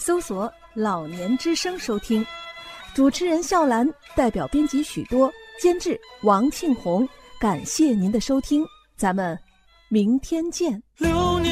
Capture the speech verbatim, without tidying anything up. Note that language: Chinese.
搜索老年之声收听。主持人笑兰，代表编辑许多，监制王庆红。感谢您的收听，咱们明天见。 流年